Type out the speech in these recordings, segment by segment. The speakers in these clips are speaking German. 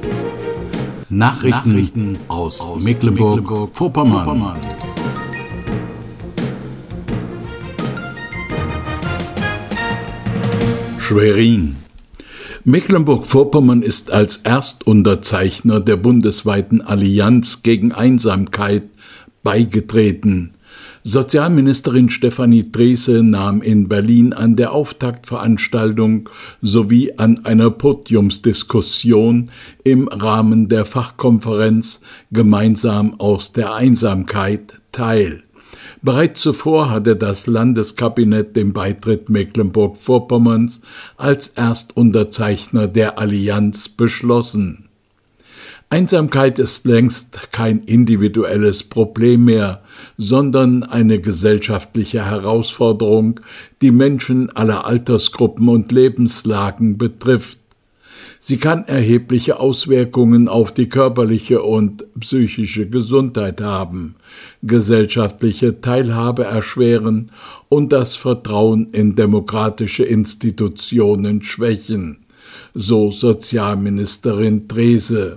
Nachrichten aus Mecklenburg-Vorpommern. Schwerin. Mecklenburg-Vorpommern ist als Erstunterzeichner der bundesweiten Allianz gegen Einsamkeit beigetreten. Sozialministerin Stefanie Drese nahm in Berlin an der Auftaktveranstaltung sowie an einer Podiumsdiskussion im Rahmen der Fachkonferenz Gemeinsam aus der Einsamkeit teil. Bereits zuvor hatte das Landeskabinett den Beitritt Mecklenburg-Vorpommerns als Erstunterzeichner der Allianz beschlossen. Einsamkeit ist längst kein individuelles Problem mehr, sondern eine gesellschaftliche Herausforderung, die Menschen aller Altersgruppen und Lebenslagen betrifft. Sie kann erhebliche Auswirkungen auf die körperliche und psychische Gesundheit haben, gesellschaftliche Teilhabe erschweren und das Vertrauen in demokratische Institutionen schwächen, so Sozialministerin Drese.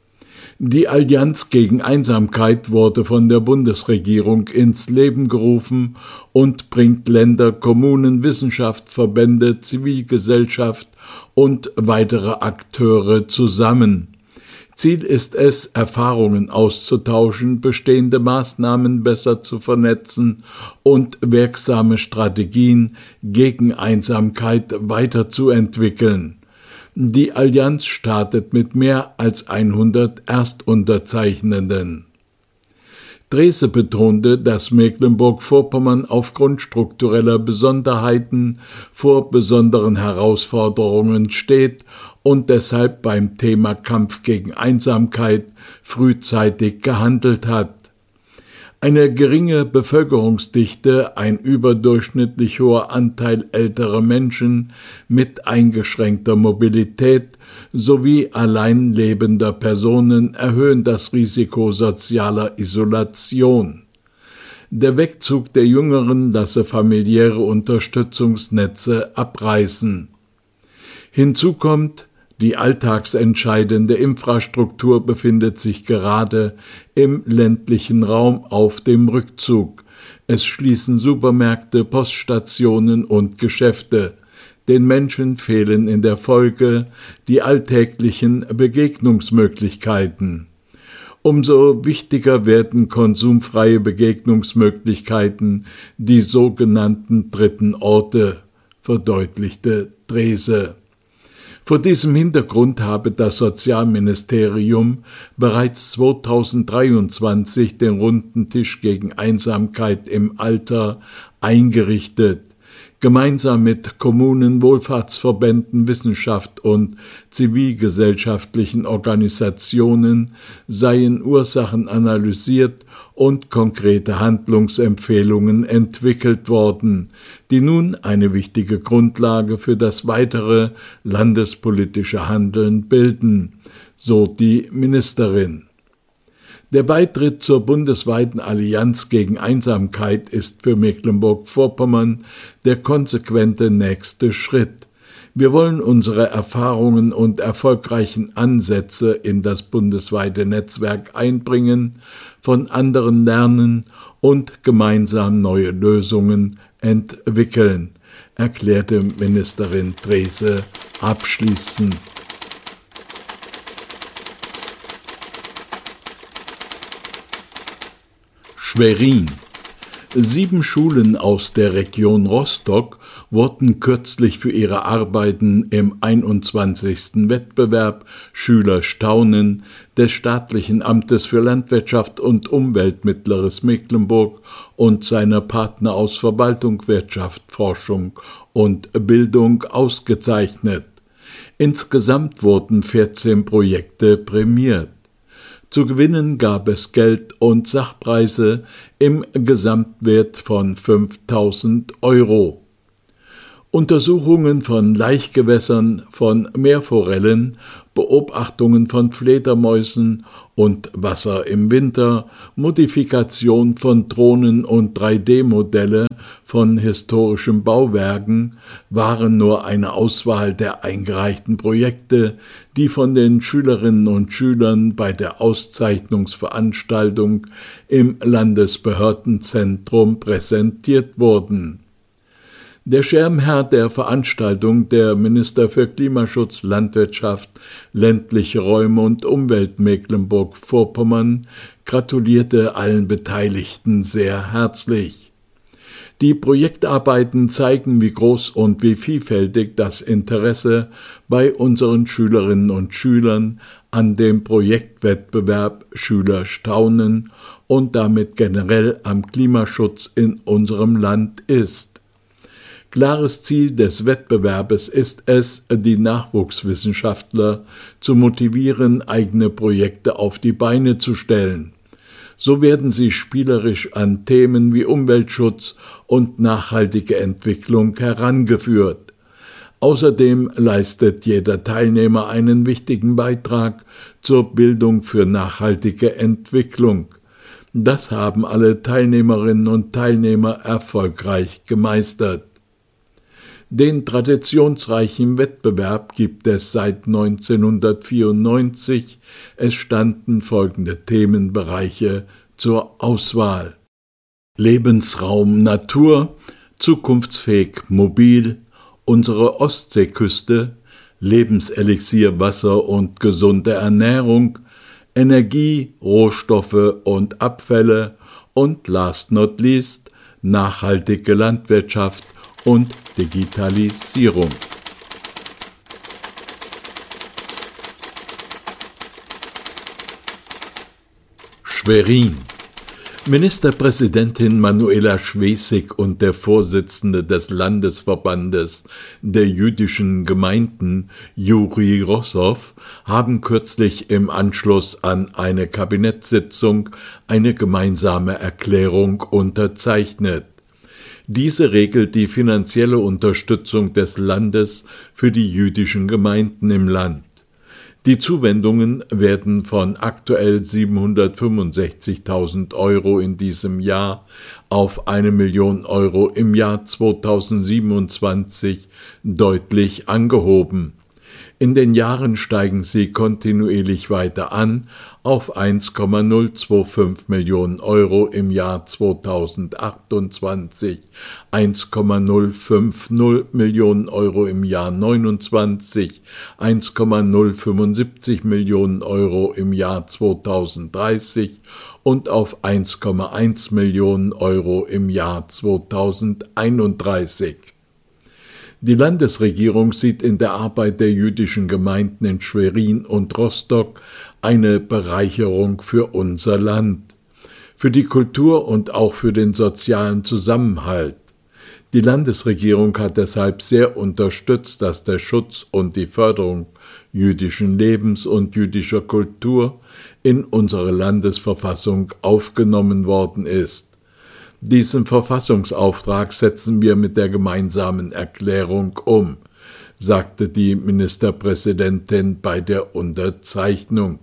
Die Allianz gegen Einsamkeit wurde von der Bundesregierung ins Leben gerufen und bringt Länder, Kommunen, Wissenschaft, Verbände, Zivilgesellschaft und weitere Akteure zusammen. Ziel ist es, Erfahrungen auszutauschen, bestehende Maßnahmen besser zu vernetzen und wirksame Strategien gegen Einsamkeit weiterzuentwickeln. Die Allianz startet mit mehr als 100 Erstunterzeichnenden. Drese betonte, dass Mecklenburg-Vorpommern aufgrund struktureller Besonderheiten vor besonderen Herausforderungen steht und deshalb beim Thema Kampf gegen Einsamkeit frühzeitig gehandelt hat. Eine geringe Bevölkerungsdichte, ein überdurchschnittlich hoher Anteil älterer Menschen mit eingeschränkter Mobilität sowie allein lebender Personen erhöhen das Risiko sozialer Isolation. Der Wegzug der Jüngeren lasse familiäre Unterstützungsnetze abreißen. Hinzu kommt, die alltagsentscheidende Infrastruktur befindet sich gerade im ländlichen Raum auf dem Rückzug. Es schließen Supermärkte, Poststationen und Geschäfte. Den Menschen fehlen in der Folge die alltäglichen Begegnungsmöglichkeiten. Umso wichtiger werden konsumfreie Begegnungsmöglichkeiten, die sogenannten dritten Orte, verdeutlichte Drese. Vor diesem Hintergrund habe das Sozialministerium bereits 2023 den Runden Tisch gegen Einsamkeit im Alter eingerichtet. Gemeinsam mit Kommunen, Wohlfahrtsverbänden, Wissenschaft und zivilgesellschaftlichen Organisationen seien Ursachen analysiert und konkrete Handlungsempfehlungen entwickelt worden, die nun eine wichtige Grundlage für das weitere landespolitische Handeln bilden, so die Ministerin. Der Beitritt zur bundesweiten Allianz gegen Einsamkeit ist für Mecklenburg-Vorpommern der konsequente nächste Schritt. Wir wollen unsere Erfahrungen und erfolgreichen Ansätze in das bundesweite Netzwerk einbringen, von anderen lernen und gemeinsam neue Lösungen entwickeln, erklärte Ministerin Drese abschließend. Schwerin. 7 Schulen aus der Region Rostock wurden kürzlich für ihre Arbeiten im 21. Wettbewerb Schüler staunen des Staatlichen Amtes für Landwirtschaft und Umwelt Mittleres Mecklenburg und seiner Partner aus Verwaltung, Wirtschaft, Forschung und Bildung ausgezeichnet. Insgesamt wurden 14 Projekte prämiert. Zu gewinnen gab es Geld- und Sachpreise im Gesamtwert von 5.000 €. Untersuchungen von Laichgewässern, von Meerforellen, Beobachtungen von Fledermäusen und Wasser im Winter, Modifikation von Drohnen und 3D-Modelle von historischen Bauwerken waren nur eine Auswahl der eingereichten Projekte, die von den Schülerinnen und Schülern bei der Auszeichnungsveranstaltung im Landesbehördenzentrum präsentiert wurden. Der Schirmherr der Veranstaltung, der Minister für Klimaschutz, Landwirtschaft, ländliche Räume und Umwelt Mecklenburg-Vorpommern, gratulierte allen Beteiligten sehr herzlich. Die Projektarbeiten zeigen, wie groß und wie vielfältig das Interesse bei unseren Schülerinnen und Schülern an dem Projektwettbewerb Schüler staunen und damit generell am Klimaschutz in unserem Land ist. Klares Ziel des Wettbewerbes ist es, die Nachwuchswissenschaftler zu motivieren, eigene Projekte auf die Beine zu stellen. So werden sie spielerisch an Themen wie Umweltschutz und nachhaltige Entwicklung herangeführt. Außerdem leistet jeder Teilnehmer einen wichtigen Beitrag zur Bildung für nachhaltige Entwicklung. Das haben alle Teilnehmerinnen und Teilnehmer erfolgreich gemeistert. Den traditionsreichen Wettbewerb gibt es seit 1994. Es standen folgende Themenbereiche zur Auswahl: Lebensraum Natur, zukunftsfähig mobil, unsere Ostseeküste, Lebenselixier Wasser und gesunde Ernährung, Energie, Rohstoffe und Abfälle und last not least nachhaltige Landwirtschaft und Digitalisierung. Schwerin. Ministerpräsidentin Manuela Schwesig und der Vorsitzende des Landesverbandes der jüdischen Gemeinden, Juri Rossow, haben kürzlich im Anschluss an eine Kabinettssitzung eine gemeinsame Erklärung unterzeichnet. Diese regelt die finanzielle Unterstützung des Landes für die jüdischen Gemeinden im Land. Die Zuwendungen werden von aktuell 765.000 Euro in diesem Jahr auf 1 Million Euro im Jahr 2027 deutlich angehoben. In den Jahren steigen sie kontinuierlich weiter an auf 1,025 Millionen Euro im Jahr 2028, 1,050 Millionen Euro im Jahr 29, 1,075 Millionen Euro im Jahr 2030 und auf 1,1 Millionen Euro im Jahr 2031. Die Landesregierung sieht in der Arbeit der jüdischen Gemeinden in Schwerin und Rostock eine Bereicherung für unser Land, für die Kultur und auch für den sozialen Zusammenhalt. Die Landesregierung hat deshalb sehr unterstützt, dass der Schutz und die Förderung jüdischen Lebens und jüdischer Kultur in unsere Landesverfassung aufgenommen worden ist. Diesen Verfassungsauftrag setzen wir mit der gemeinsamen Erklärung um, sagte die Ministerpräsidentin bei der Unterzeichnung.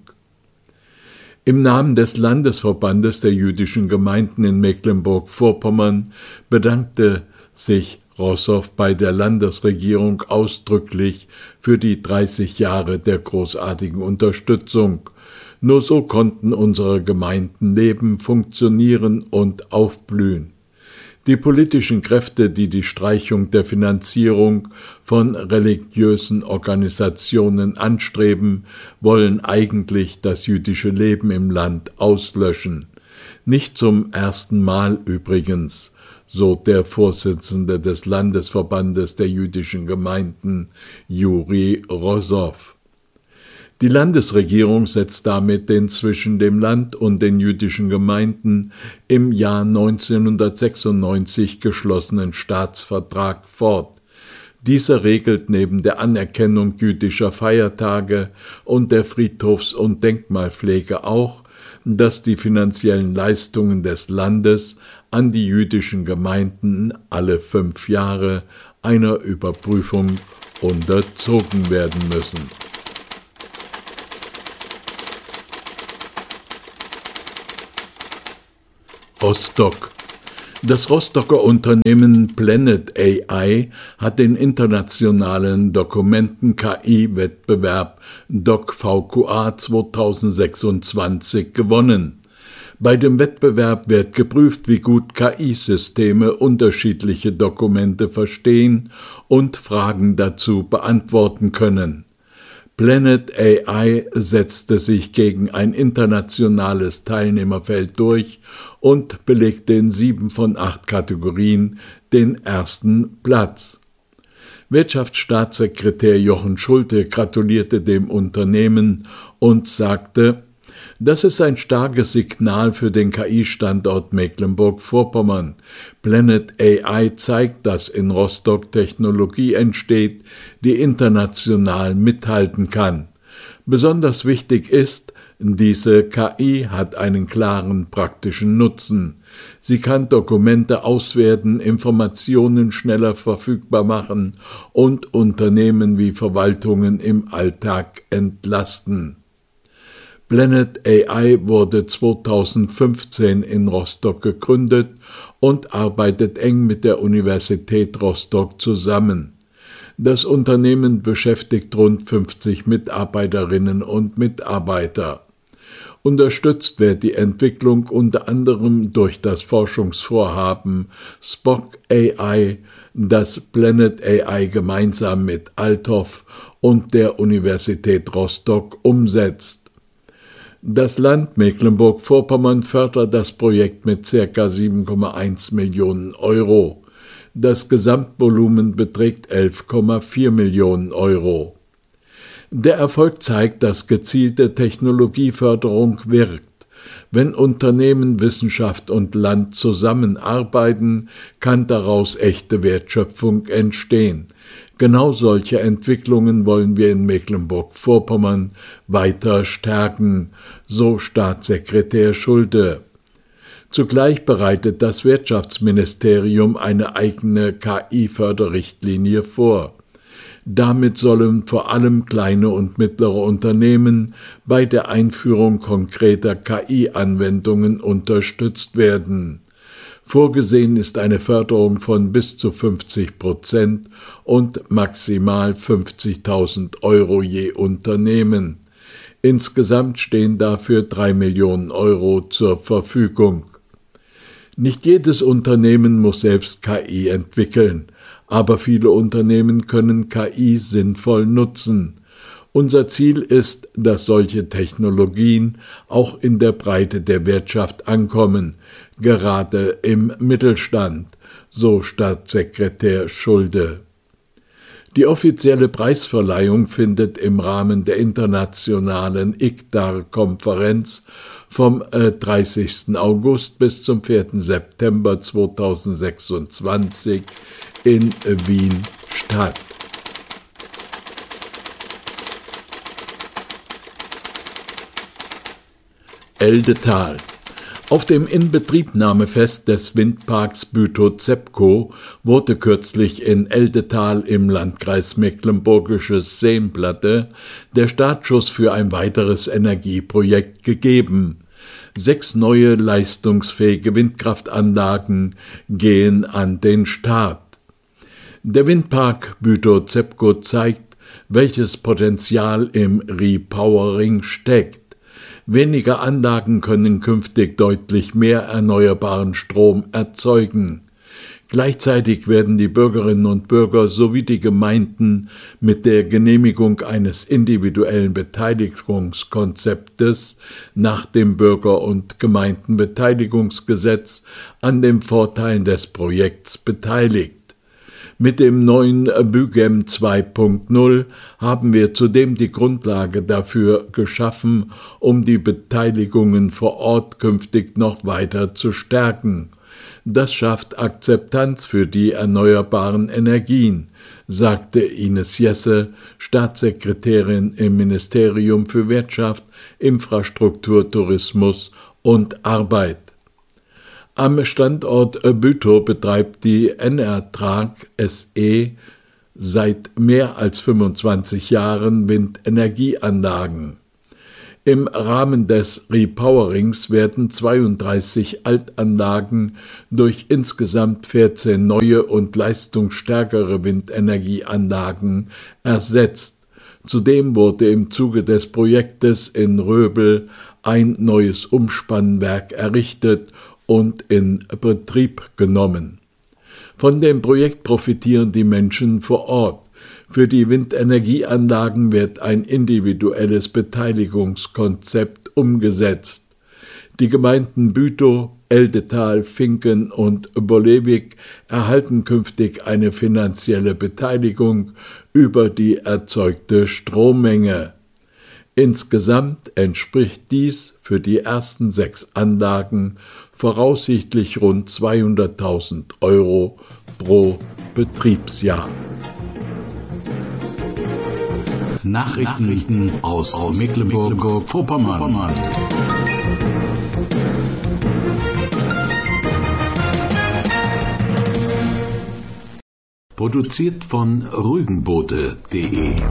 Im Namen des Landesverbandes der jüdischen Gemeinden in Mecklenburg-Vorpommern bedankte sich Rossow bei der Landesregierung ausdrücklich für die 30 Jahre der großartigen Unterstützung. Nur so konnten unsere Gemeinden leben, funktionieren und aufblühen. Die politischen Kräfte, die die Streichung der Finanzierung von religiösen Organisationen anstreben, wollen eigentlich das jüdische Leben im Land auslöschen. Nicht zum ersten Mal übrigens, so der Vorsitzende des Landesverbandes der jüdischen Gemeinden, Juri Rossow. Die Landesregierung setzt damit den zwischen dem Land und den jüdischen Gemeinden im Jahr 1996 geschlossenen Staatsvertrag fort. Dieser regelt neben der Anerkennung jüdischer Feiertage und der Friedhofs- und Denkmalpflege auch, dass die finanziellen Leistungen des Landes an die jüdischen Gemeinden alle 5 Jahre einer Überprüfung unterzogen werden müssen. Rostock. Das Rostocker Unternehmen Planet AI hat den internationalen Dokumenten-KI-Wettbewerb DocVQA 2026 gewonnen. Bei dem Wettbewerb wird geprüft, wie gut KI-Systeme unterschiedliche Dokumente verstehen und Fragen dazu beantworten können. Planet AI setzte sich gegen ein internationales Teilnehmerfeld durch und belegte in 7 von 8 Kategorien den ersten Platz. Wirtschaftsstaatssekretär Jochen Schulte gratulierte dem Unternehmen und sagte: Das ist ein starkes Signal für den KI-Standort Mecklenburg-Vorpommern. Planet AI zeigt, dass in Rostock Technologie entsteht, die international mithalten kann. Besonders wichtig ist, diese KI hat einen klaren praktischen Nutzen. Sie kann Dokumente auswerten, Informationen schneller verfügbar machen und Unternehmen wie Verwaltungen im Alltag entlasten. Planet AI wurde 2015 in Rostock gegründet und arbeitet eng mit der Universität Rostock zusammen. Das Unternehmen beschäftigt rund 50 Mitarbeiterinnen und Mitarbeiter. Unterstützt wird die Entwicklung unter anderem durch das Forschungsvorhaben Spock AI, das Planet AI gemeinsam mit Althoff und der Universität Rostock umsetzt. Das Land Mecklenburg-Vorpommern fördert das Projekt mit ca. 7,1 Millionen Euro. Das Gesamtvolumen beträgt 11,4 Millionen Euro. Der Erfolg zeigt, dass gezielte Technologieförderung wirkt. Wenn Unternehmen, Wissenschaft und Land zusammenarbeiten, kann daraus echte Wertschöpfung entstehen. Genau solche Entwicklungen wollen wir in Mecklenburg-Vorpommern weiter stärken, so Staatssekretär Schulte. Zugleich bereitet das Wirtschaftsministerium eine eigene KI-Förderrichtlinie vor. Damit sollen vor allem kleine und mittlere Unternehmen bei der Einführung konkreter KI-Anwendungen unterstützt werden. Vorgesehen ist eine Förderung von bis zu 50% und maximal 50.000 Euro je Unternehmen. Insgesamt stehen dafür 3 Millionen Euro zur Verfügung. Nicht jedes Unternehmen muss selbst KI entwickeln, aber viele Unternehmen können KI sinnvoll nutzen. Unser Ziel ist, dass solche Technologien auch in der Breite der Wirtschaft ankommen, gerade im Mittelstand, so Staatssekretär Schulte. Die offizielle Preisverleihung findet im Rahmen der internationalen ICTAR-Konferenz vom 30. August bis zum 4. September 2026 in Wien statt. Eldetal. Auf dem Inbetriebnahmefest des Windparks Bütow-Zepco wurde kürzlich in Eldetal im Landkreis Mecklenburgisches Seenplatte der Startschuss für ein weiteres Energieprojekt gegeben. 6 neue leistungsfähige Windkraftanlagen gehen an den Start. Der Windpark Bütow-Zepco zeigt, welches Potenzial im Repowering steckt. Weniger Anlagen können künftig deutlich mehr erneuerbaren Strom erzeugen. Gleichzeitig werden die Bürgerinnen und Bürger sowie die Gemeinden mit der Genehmigung eines individuellen Beteiligungskonzeptes nach dem Bürger- und Gemeindenbeteiligungsgesetz an den Vorteilen des Projekts beteiligt. Mit dem neuen BÜGEM 2.0 haben wir zudem die Grundlage dafür geschaffen, um die Beteiligungen vor Ort künftig noch weiter zu stärken. Das schafft Akzeptanz für die erneuerbaren Energien, sagte Ines Jesse, Staatssekretärin im Ministerium für Wirtschaft, Infrastruktur, Tourismus und Arbeit. Am Standort Bütow betreibt die Enertrag SE seit mehr als 25 Jahren Windenergieanlagen. Im Rahmen des Repowerings werden 32 Altanlagen durch insgesamt 14 neue und leistungsstärkere Windenergieanlagen ersetzt. Zudem wurde im Zuge des Projektes in Röbel ein neues Umspannwerk errichtet und in Betrieb genommen. Von dem Projekt profitieren die Menschen vor Ort. Für die Windenergieanlagen wird ein individuelles Beteiligungskonzept umgesetzt. Die Gemeinden Bütow, Eldetal, Finken und Bollewig erhalten künftig eine finanzielle Beteiligung über die erzeugte Strommenge. Insgesamt entspricht dies für die ersten 6 Anlagen voraussichtlich rund 200.000 € pro Betriebsjahr. Nachrichten aus Mecklenburg-Vorpommern. Produziert von rügenboote.de